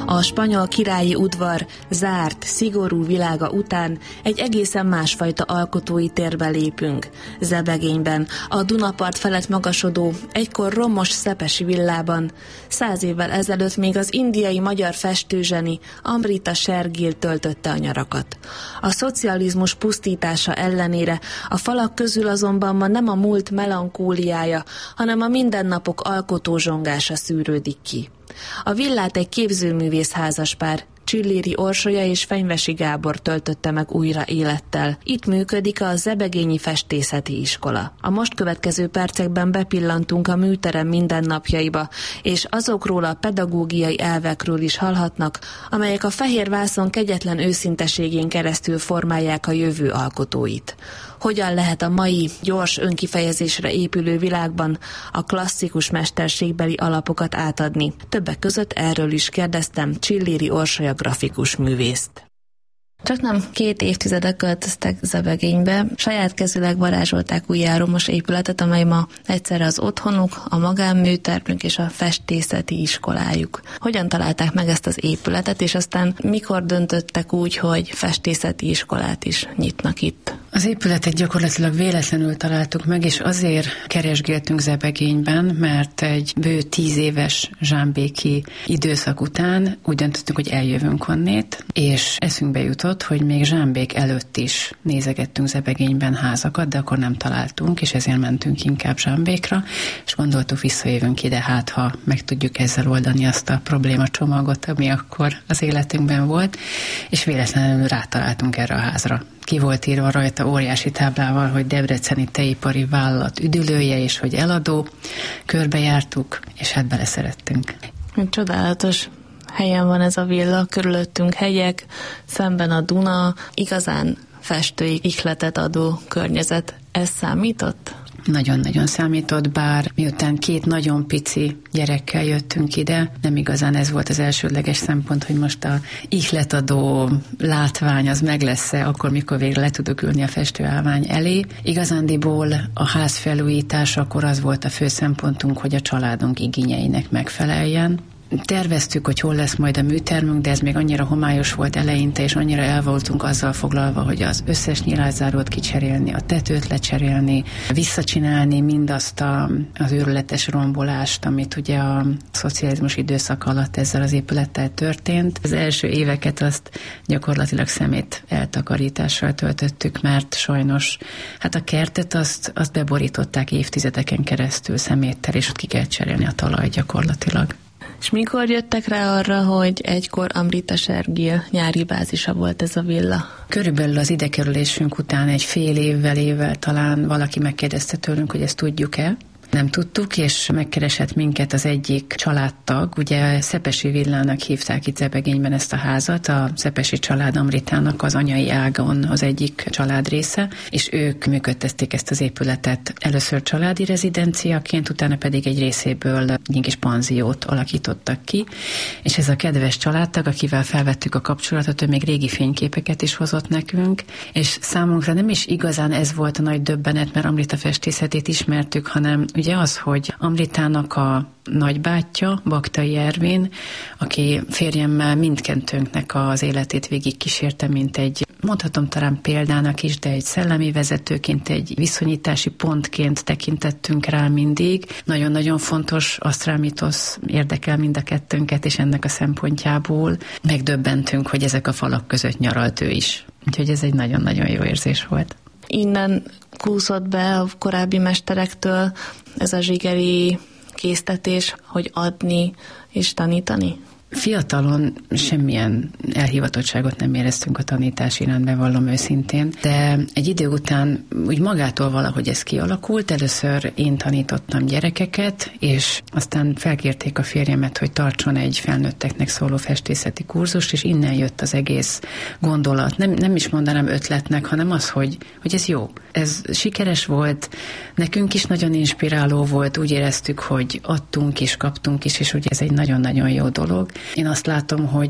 A spanyol királyi udvar zárt, szigorú világa után egy egészen másfajta alkotói térbe lépünk. Zebegényben, a Dunapart felett magasodó, egykor romos szepesi villában 100 évvel ezelőtt még az indiai magyar festőzseni Amrita Shergill töltötte a nyarakat. A szocializmus pusztítása ellenére a falak közül azonban ma nem a múlt melankóliája, hanem a mindennapok alkotózsongása szűrődik ki. A villát egy képzőművész házaspár, Csilléri Orsolya és Fenyvesi Gábor töltötte meg újra élettel. Itt működik a Zebegényi Festészeti Iskola. A most következő percekben bepillantunk a műterem mindennapjaiba, és azokról a pedagógiai elvekről is hallhatnak, amelyek a fehér vászon kegyetlen őszinteségén keresztül formálják a jövő alkotóit. Hogyan lehet a mai, gyors önkifejezésre épülő világban a klasszikus mesterségbeli alapokat átadni? Többek között erről is kérdeztem Csilléri Orsolya grafikus művészt. Csak nem 2 évtizedek költöztek Zebegénybe, saját kezűleg varázsolták újjá a romos épületet, amely ma egyszerre az otthonuk, a magánműtermük és a festészeti iskolájuk. Hogyan találták meg ezt az épületet, és aztán mikor döntöttek úgy, hogy festészeti iskolát is nyitnak itt? Az épületet gyakorlatilag véletlenül találtuk meg, és azért keresgéltünk Zebegényben, mert egy bő 10 éves zsámbéki időszak után úgy döntöttünk, hogy eljövünk onnét, és eszünkbe jutott, hogy még Zsámbék előtt is nézegettünk Zebegényben házakat, de akkor nem találtunk, és ezért mentünk inkább Zsámbékra, és gondoltuk, visszajövünk ide, hát ha meg tudjuk ezzel oldani azt a problémacsomagot, ami akkor az életünkben volt, és véletlenül rátaláltunk erre a házra. Ki volt írva rajta óriási táblával, hogy Debreceni Tejipari Vállalat üdülője, és hogy eladó. Körbejártuk, és hát beleszerettünk. Csodálatos helyen van ez a villa, körülöttünk hegyek, szemben a Duna, igazán festői ihletet adó környezet. Ez számított? Nagyon-nagyon számított, bár miután 2 nagyon pici gyerekkel jöttünk ide, nem igazán ez volt az elsődleges szempont, hogy most a ihletadó látvány az meg lesz-e, akkor mikor végre le tudok ülni a festőállvány elé. Igazándiból a ház felújításakor az volt a fő szempontunk, hogy a családunk igényeinek megfeleljen. Terveztük, hogy hol lesz majd a műtermünk, de ez még annyira homályos volt eleinte, és annyira el voltunk azzal foglalva, hogy az összes nyilászárót kicserélni, a tetőt lecserélni, visszacsinálni mindazt az őrületes rombolást, amit ugye a szocializmus időszak alatt ezzel az épülettel történt. Az első éveket azt gyakorlatilag szemét eltakarítással töltöttük, mert sajnos hát a kertet azt beborították évtizedeken keresztül szeméttel, és ott ki kell cserélni a talaj gyakorlatilag. És mikor jöttek rá arra, hogy egykor Amrita Shergill nyári bázisa volt ez a villa? Körülbelül az idekerülésünk után egy fél évvel talán valaki megkérdezte tőlünk, hogy ezt tudjuk-e. Nem tudtuk, és megkeresett minket az egyik családtag, ugye Szepesi Villának hívták itt Zebegényben ezt a házat, a Szepesi család Amritának az anyai ágon az egyik család része, és ők működtették ezt az épületet először családi rezidenciaként, utána pedig egy részéből egy kis panziót alakítottak ki, és ez a kedves családtag, akivel felvettük a kapcsolatot, ő még régi fényképeket is hozott nekünk, és számunkra nem is igazán ez volt a nagy döbbenet, mert Amrita festészetét ismertük, hanem ugye az, hogy Amritának a nagybátyja, Baktai Ervin, aki férjemmel mindkettőnknek az életét végig kísérte, mint egy, mondhatom talán példának is, de egy szellemi vezetőként, egy viszonyítási pontként tekintettünk rá mindig. Nagyon-nagyon fontos asztrálmitosz érdekel mind a kettőnket, és ennek a szempontjából megdöbbentünk, hogy ezek a falak között nyaralt ő is. Úgyhogy ez egy nagyon-nagyon jó érzés volt. Innen kúszott be a korábbi mesterektől ez a zsigeri késztetés, hogy adni és tanítani? Fiatalon semmilyen elhivatottságot nem éreztünk a tanítás iránt, bevallom őszintén, de egy idő után úgy magától valahogy ez kialakult. Először én tanítottam gyerekeket, és aztán felkérték a férjemet, hogy tartson egy felnőtteknek szóló festészeti kurzust, és innen jött az egész gondolat. Nem is mondanám ötletnek, hanem az, hogy ez jó. Ez sikeres volt, nekünk is nagyon inspiráló volt, úgy éreztük, hogy adtunk is, kaptunk is, és ugye ez egy nagyon-nagyon jó dolog. Én azt látom, hogy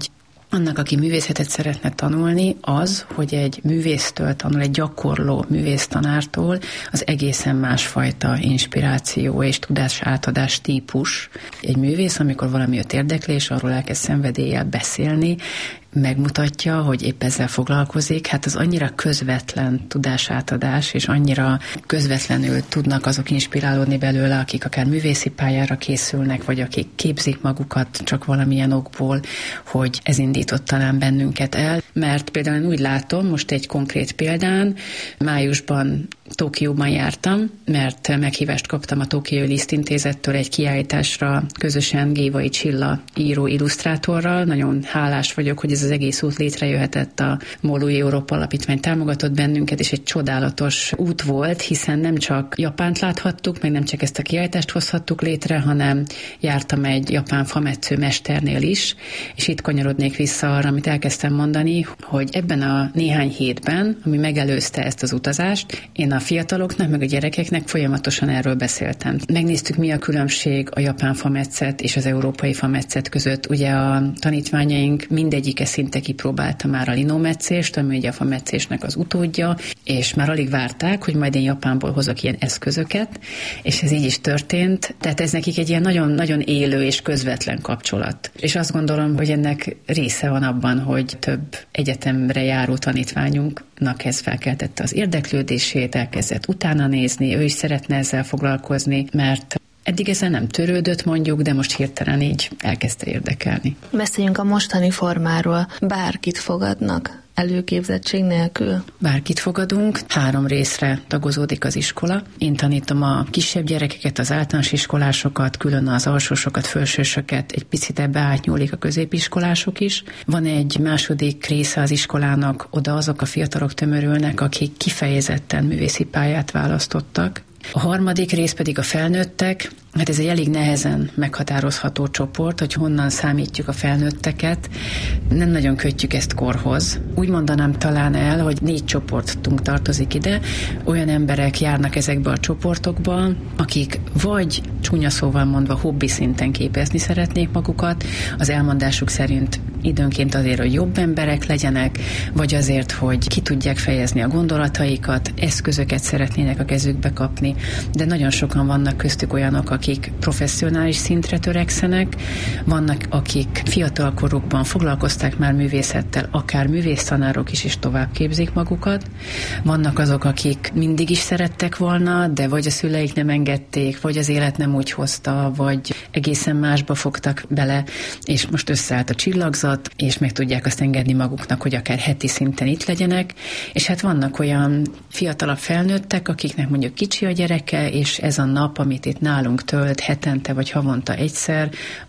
annak, aki művészetet szeretne tanulni, az, hogy egy művésztől tanul, egy gyakorló művésztanártól, az egészen másfajta inspiráció és tudásátadás típus. Egy művész, amikor valami őt érdekli, és arról elkezd szenvedéllyel beszélni, megmutatja, hogy épp ezzel foglalkozik, hát az annyira közvetlen tudásátadás, és annyira közvetlenül tudnak azok inspirálódni belőle, akik akár művészi pályára készülnek, vagy akik képzik magukat csak valamilyen okból, hogy ez indított talán bennünket el. Mert például úgy látom, most egy konkrét példán, májusban Tokióban jártam, mert meghívást kaptam a Tokiói Lisztintézettől egy kiállításra közösen Gévai Csilla író illusztrátorral. Nagyon hálás vagyok, hogy ez az egész út létrejöhetett, a Molui Európa Alapítvány támogatott bennünket, és egy csodálatos út volt, hiszen nem csak Japánt láthattuk, meg nem csak ezt a kiállítást hozhattuk létre, hanem jártam egy japán fametsző mesternél is, és itt kanyarodnék vissza arra, amit elkezdtem mondani, hogy ebben a néhány hétben, ami megelőzte ezt az utazást, én a fiataloknak, meg a gyerekeknek folyamatosan erről beszéltem. Megnéztük, mi a különbség a japán fametszet és az európai fametszet között. Ugye a tanítványaink mindegyike szinte kipróbálta már a linometszést, ami ugye a fametszésnek az utódja, és már alig várták, hogy majd én Japánból hozok ilyen eszközöket, és ez így is történt. Tehát ez nekik egy ilyen nagyon-nagyon élő és közvetlen kapcsolat. És azt gondolom, hogy ennek része van abban, hogy több egyetemre járó tanítványunknak ez felkeltette az érdeklődését, elkezdett utána nézni, ő is szeretne ezzel foglalkozni, mert eddig ezzel nem törődött mondjuk, de most hirtelen így elkezdte érdekelni. Beszéljünk a mostani formáról. Bárkit fogadnak előképzettség nélkül? Bárkit fogadunk, 3 részre tagozódik az iskola. Én tanítom a kisebb gyerekeket, az általános iskolásokat, külön az alsósokat, felsősöket, egy picit ebbe átnyúlik a középiskolások is. Van egy második része az iskolának, oda azok a fiatalok tömörülnek, akik kifejezetten művészi pályát választottak. A harmadik rész pedig a felnőttek. Hát ez egy elég nehezen meghatározható csoport, hogy honnan számítjuk a felnőtteket. Nem nagyon kötjük ezt korhoz. Úgy mondanám talán el, hogy 4 csoportunk tartozik ide. Olyan emberek járnak ezekbe a csoportokba, akik vagy csúnya szóval mondva hobbi szinten képezni szeretnék magukat, az elmondásuk szerint időnként azért, hogy jobb emberek legyenek, vagy azért, hogy ki tudják fejezni a gondolataikat, eszközöket szeretnének a kezükbe kapni, de nagyon sokan vannak köztük olyanok, akik professzionális szintre törekszenek, vannak, akik fiatalkorukban foglalkozták már művészettel, akár művésztanárok is, és tovább képzik magukat. Vannak azok, akik mindig is szerettek volna, de vagy a szüleik nem engedték, vagy az élet nem úgy hozta, vagy egészen másba fogtak bele, és most összeállt a csillagzat, és meg tudják azt engedni maguknak, hogy akár heti szinten itt legyenek, és hát vannak olyan fiatalabb felnőttek, akiknek mondjuk kicsi a gyereke, és ez a nap, amit itt nálunk tölt hetente vagy havonta egyszer,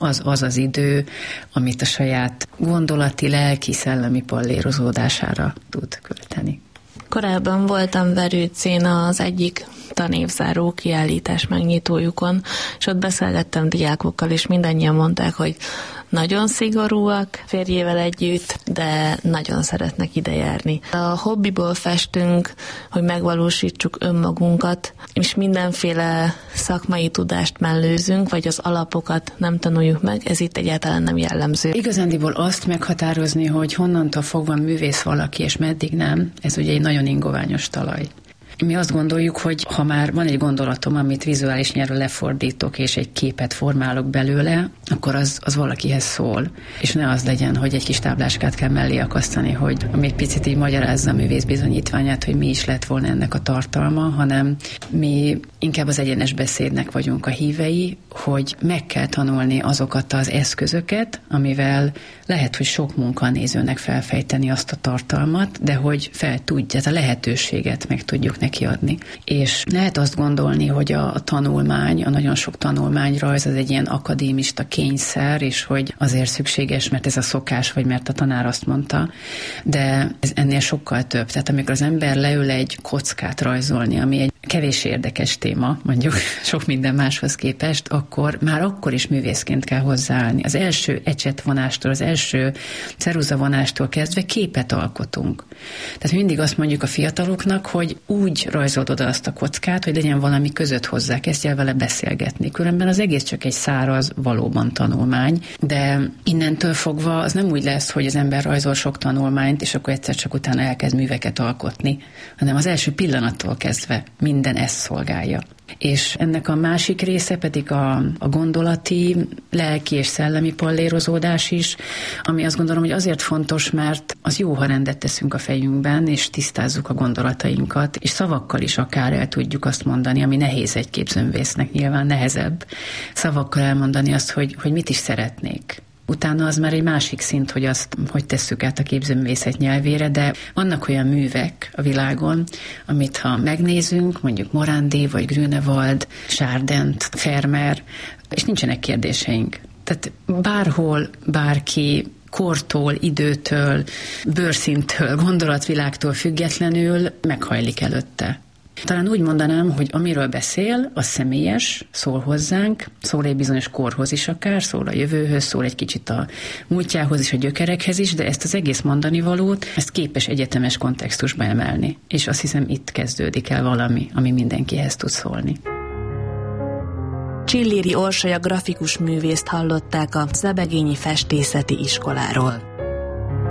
az idő, amit a saját gondolati, lelki, szellemi pallérozódására tud költeni. Korábban voltam Verőcén az egyik tanévzáró kiállítás megnyitójukon, és ott beszélgettem diákokkal, és mindannyian mondták, hogy nagyon szigorúak férjével együtt, de nagyon szeretnek ide járni. A hobbiból festünk, hogy megvalósítsuk önmagunkat, és mindenféle szakmai tudást mellőzünk, vagy az alapokat nem tanuljuk meg, ez itt egyáltalán nem jellemző. Igazándiból azt meghatározni, hogy honnantól fogva művész valaki, és meddig nem, ez ugye egy nagyon ingoványos talaj. Mi azt gondoljuk, hogy ha már van egy gondolatom, amit vizuális nyelvre lefordítok, és egy képet formálok belőle, akkor az valakihez szól. És ne az legyen, hogy egy kis tábláskát kell mellé akasztani, hogy ami egy picit így magyarázza a művész bizonyítványát, hogy mi is lett volna ennek a tartalma, hanem mi inkább az egyenes beszédnek vagyunk a hívei, hogy meg kell tanulni azokat az eszközöket, amivel lehet, hogy sok munkanézőnek felfejteni azt a tartalmat, de hogy fel tudja, a lehetőséget meg tudjuk neki adni. És lehet azt gondolni, hogy a tanulmány, a nagyon sok tanulmányrajz az egy ilyen akadémista kényszer, és hogy azért szükséges, mert ez a szokás, vagy mert a tanár azt mondta, de ez ennél sokkal több. Tehát amikor az ember leül egy kockát rajzolni, ami egy kevés érdekes téma, mondjuk sok minden máshoz képest, akkor már akkor is művészként kell hozzáállni. Az első ecsetvonástól, az első ceruzavonástól kezdve képet alkotunk. Tehát mindig azt mondjuk a fiataloknak, hogy úgy rajzold oda azt a kockát, hogy legyen valami között hozzá, kezdj el vele beszélgetni. Különben az egész csak egy száraz, valóban tanulmány, de innentől fogva az nem úgy lesz, hogy az ember rajzol sok tanulmányt, és akkor egyszer csak utána elkezd műveket alkotni, hanem az első pillanattól kezdve minden ezt szolgálja. És ennek a másik része pedig a gondolati, lelki és szellemi pallérozódás is, ami azt gondolom, hogy azért fontos, mert az jó, ha rendet teszünk a fejünkben, és tisztázzuk a gondolatainkat, és szavakkal is akár el tudjuk azt mondani, ami nehéz egy képzőművésznek, nyilván nehezebb, szavakkal elmondani azt, hogy mit is szeretnék. Utána az már egy másik szint, hogy azt, hogy tesszük át a képzőművészet nyelvére, de vannak olyan művek a világon, amit ha megnézünk, mondjuk Morandi, vagy Grünewald, Chardent, Vermeer, és nincsenek kérdéseink. Tehát bárhol, bárki kortól, időtől, bőrszintől, gondolatvilágtól függetlenül meghajlik előtte. Talán úgy mondanám, hogy amiről beszél, az személyes, szól hozzánk, szól egy bizonyos korhoz is akár, szól a jövőhöz, szól egy kicsit a múltjához is, a gyökerekhez is, de ezt az egész mondani valót, ezt képes egyetemes kontextusba emelni. És azt hiszem, itt kezdődik el valami, ami mindenkihez tud szólni. Csilléri Orsolya grafikus művészt hallották a Zebegényi Festészeti Iskoláról.